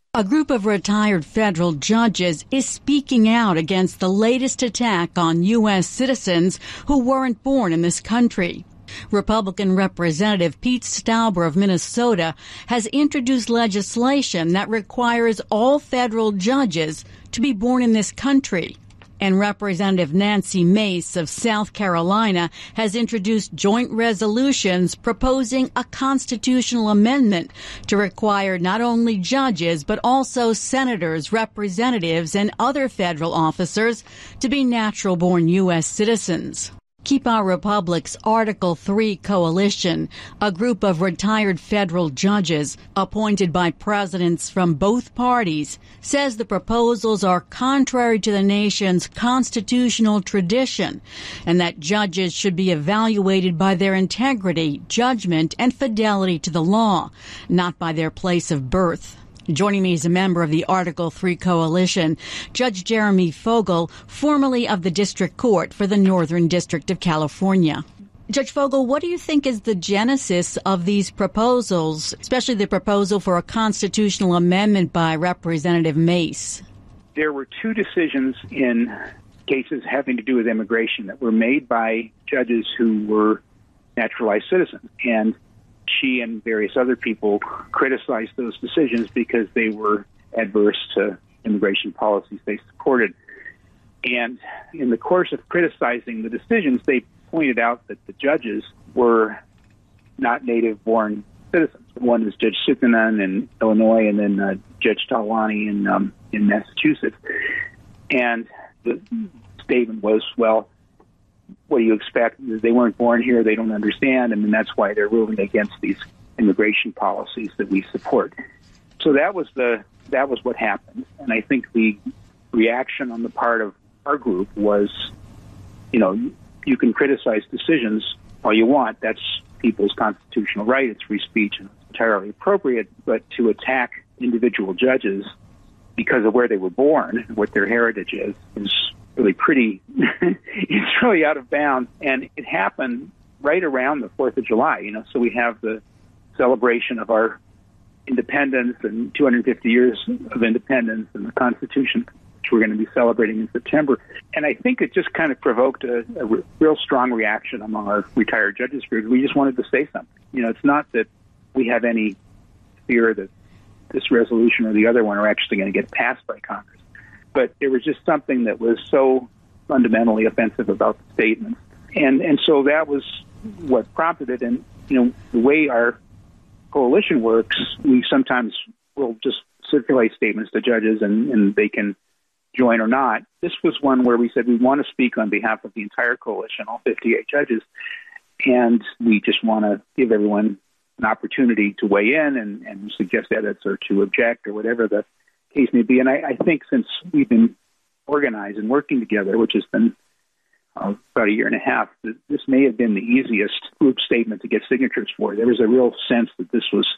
A group of retired federal judges is speaking out against the latest attack on U.S. citizens who weren't born in this country. Republican Representative Pete Stauber of Minnesota has introduced legislation that requires all federal judges to be born in this country. And Representative Nancy Mace of South Carolina has introduced joint resolutions proposing a constitutional amendment to require not only judges but also senators, representatives, and other federal officers to be natural-born U.S. citizens. Keep Our Republic's Article 3 Coalition, a group of retired federal judges appointed by presidents from both parties, says the proposals are contrary to the nation's constitutional tradition and that judges should be evaluated by their integrity, judgment, and fidelity to the law, not by their place of birth. Joining me is a member of the Article 3 Coalition, Judge Jeremy Fogel, formerly of the District Court for the Northern District of California. Judge Fogel, what do you think is the genesis of these proposals, especially the proposal for a constitutional amendment by Representative Mace? There were two decisions in cases having to do with immigration that were made by judges who were naturalized citizens, and she and various other people criticized those decisions because they were adverse to immigration policies they supported. And in the course of criticizing the decisions, they pointed out that the judges were not native-born citizens. One was Judge Sukkanen in Illinois, and then Judge Talwani in Massachusetts. And the statement was, well, what do you expect? They weren't born here. They don't understand. And that's why they're ruling against these immigration policies that we support. So that was what happened. And I think the reaction on the part of our group was, you can criticize decisions all you want. That's people's constitutional right. It's free speech and it's entirely appropriate. But to attack individual judges because of where they were born, what their heritage is really it's really out of bounds. And it happened right around the 4th of July, so we have the celebration of our independence and 250 years of independence and the Constitution, which we're going to be celebrating in September. And I think it just kind of provoked a real strong reaction among our retired judges group. We just wanted to say something. It's not that we have any fear that this resolution or the other one are actually going to get passed by Congress. But there was just something that was so fundamentally offensive about the statements. And so that was what prompted it. And, the way our coalition works, we sometimes will just circulate statements to judges and they can join or not. This was one where we said we want to speak on behalf of the entire coalition, all 58 judges, and we just want to give everyone an opportunity to weigh in and suggest edits or to object or whatever the case may be. And I think since we've been organized and working together, which has been about a year and a half, this may have been the easiest group statement to get signatures for. There was a real sense that this was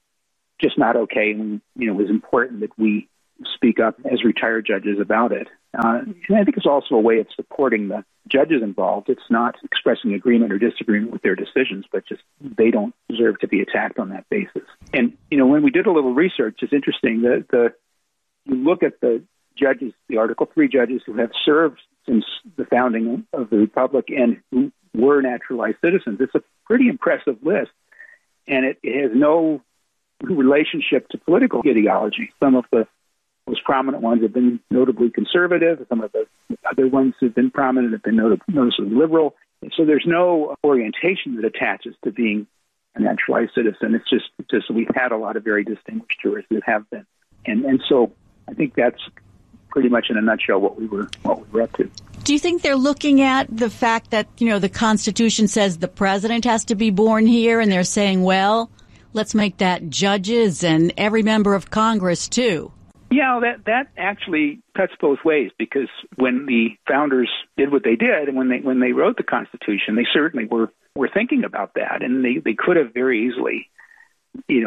just not okay, and it was important that we speak up as retired judges about it. And I think it's also a way of supporting the judges involved. It's not expressing agreement or disagreement with their decisions, but just they don't deserve to be attacked on that basis. And, when we did a little research, it's interesting that you look at the judges, the Article 3 judges who have served since the founding of the Republic and who were naturalized citizens. It's a pretty impressive list, and it has no relationship to political ideology. Some of the most prominent ones have been notably conservative. Some of the other ones who have been prominent have been noticeably liberal. And so there's no orientation that attaches to being a naturalized citizen. It's just we've had a lot of very distinguished jurists that have been. And so I think that's pretty much in a nutshell what we were up to. Do you think they're looking at the fact that, the Constitution says the president has to be born here, and they're saying, well, let's make that judges and every member of Congress too? Yeah, that actually cuts both ways, because when the founders did what they did, and when they wrote the Constitution, they certainly were thinking about that, and they could have very easily, in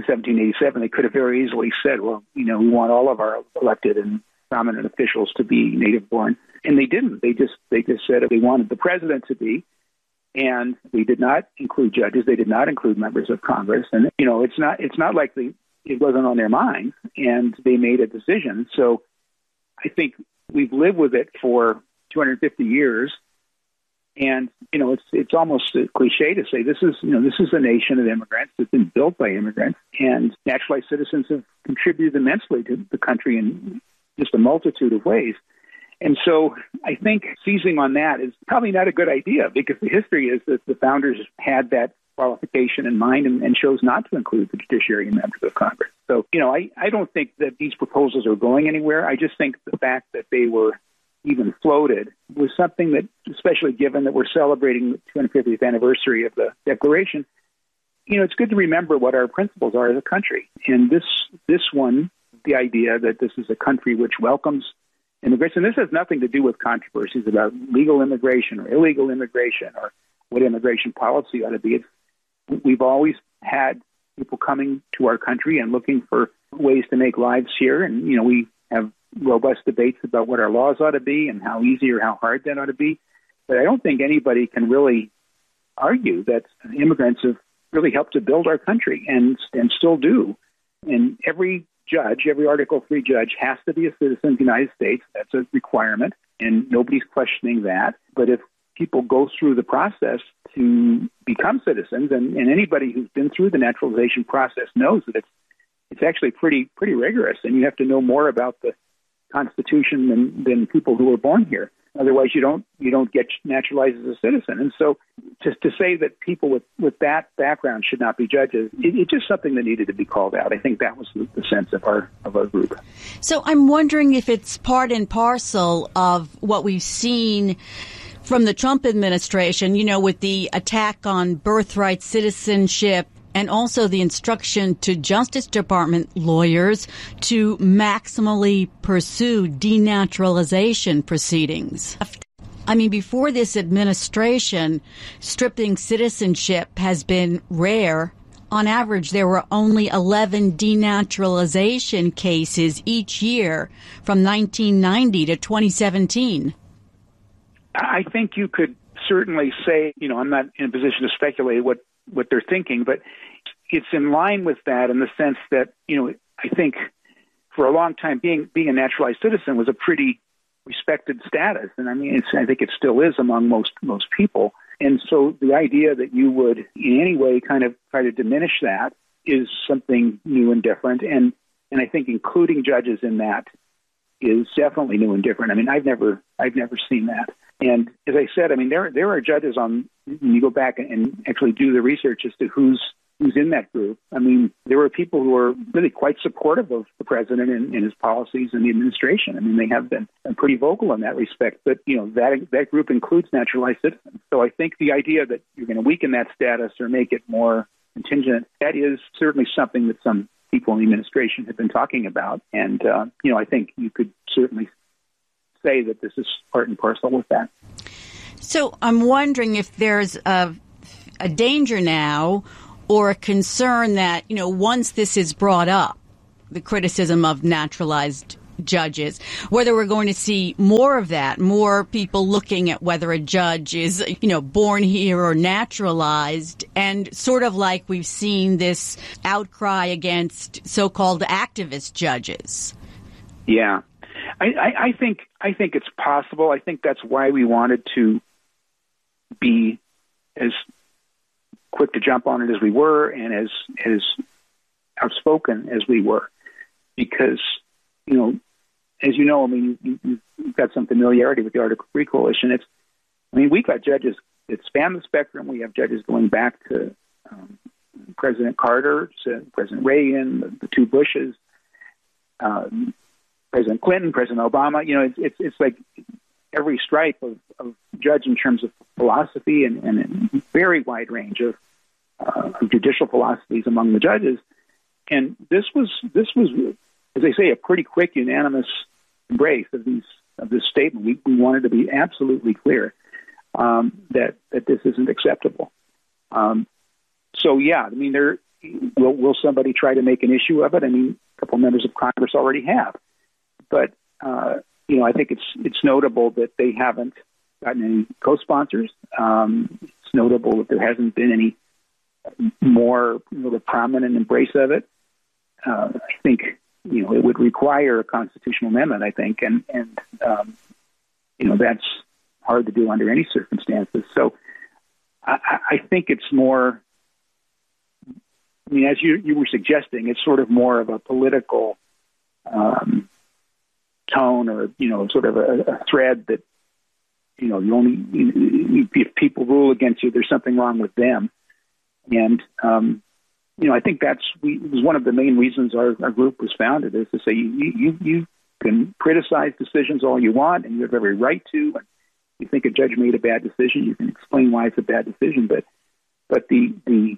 1787, they could have very easily said, well, we want all of our elected and prominent officials to be native-born, and they didn't. They just said they wanted the president to be, and they did not include judges. They did not include members of Congress, and it's not like it wasn't on their minds. and they made a decision. So I think we've lived with it for 250 years. And, it's almost a cliche to say this is a nation of immigrants that's been built by immigrants, and naturalized citizens have contributed immensely to the country in just a multitude of ways. And so I think seizing on that is probably not a good idea, because the history is that the founders had that qualification in mind and chose not to include the judiciary and members of Congress. So, I don't think that these proposals are going anywhere. I just think the fact that they were even floated was something that, especially given that we're celebrating the 250th anniversary of the Declaration, it's good to remember what our principles are as a country. And this one, the idea that this is a country which welcomes immigrants, and this has nothing to do with controversies about legal immigration or illegal immigration or what immigration policy ought to be. We've always had people coming to our country and looking for ways to make lives here, and we have robust debates about what our laws ought to be and how easy or how hard that ought to be. But I don't think anybody can really argue that immigrants have really helped to build our country and still do. And every judge, every Article III judge has to be a citizen of the United States. That's a requirement, and nobody's questioning that. But if people go through the process to become citizens, and anybody who's been through the naturalization process knows that it's actually pretty rigorous, and you have to know more about the Constitution than people who were born here. Otherwise, you don't get naturalized as a citizen. And so, just to say that people with that background should not be judges, it's just something that needed to be called out. I think that was the sense of our group. So, I'm wondering if it's part and parcel of what we've seen from the Trump administration, with the attack on birthright citizenship, and also the instruction to Justice Department lawyers to maximally pursue denaturalization proceedings. I mean, before this administration, stripping citizenship has been rare. On average, there were only 11 denaturalization cases each year from 1990 to 2017. I think you could certainly say, I'm not in a position to speculate what they're thinking, but it's in line with that in the sense that, I think for a long time being a naturalized citizen was a pretty respected status. And I think it still is among most people. And so the idea that you would in any way kind of try to diminish that is something new and different. And I think including judges in that is definitely new and different. I've never seen that. And as I said, there are judges when you go back and actually do the research as to who's in that group. There were people who are really quite supportive of the president and his policies and the administration. They have been pretty vocal in that respect. But, that group includes naturalized citizens. So I think the idea that you're going to weaken that status or make it more contingent, that is certainly something that some people in the administration have been talking about. And, I think you could certainly say that this is part and parcel with that. So I'm wondering if there's a danger now or a concern that, once this is brought up, the criticism of naturalized judges, whether we're going to see more of that, more people looking at whether a judge is, born here or naturalized, and sort of like we've seen this outcry against so-called activist judges. Yeah. I think it's possible. I think that's why we wanted to be as quick to jump on it as we were and as outspoken as we were. Because, as you know, you've got some familiarity with the Article III Coalition. We've got judges that span the spectrum. We have judges going back to President Carter, to President Reagan, the two Bushes, President Clinton, President Obama. It's like every stripe of judge in terms of philosophy and a very wide range of judicial philosophies among the judges. And this was, as they say, a pretty quick, unanimous embrace of this statement. We wanted to be absolutely clear that this isn't acceptable. So yeah, will somebody try to make an issue of it? A couple members of Congress already have, but I think it's notable that they haven't gotten any co-sponsors. It's notable that there hasn't been any more prominent embrace of it. I think would require a constitutional amendment, I think, and that's hard to do under any circumstances. So I think it's more, I mean, as you were suggesting, it's sort of more of a political tone, or, sort of a thread that, you only, if people rule against you, there's something wrong with them. And, I think it was one of the main reasons our group was founded, is to say you can criticize decisions all you want, and you have every right to. And you think a judge made a bad decision, you can explain why it's a bad decision. But the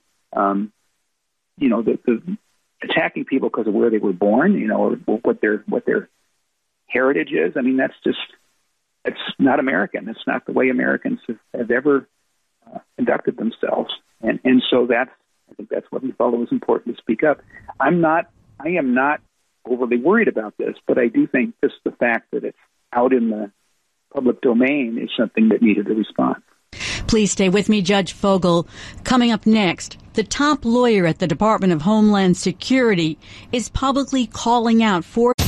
attacking people because of where they were born, or what their heritage is. I mean, it's not American. It's not the way Americans have ever conducted themselves. And so I think that's what we felt it was important to speak up. I am not overly worried about this, but I do think just the fact that it's out in the public domain is something that needed a response. Please stay with me, Judge Fogel. Coming up next, the top lawyer at the Department of Homeland Security is publicly calling out for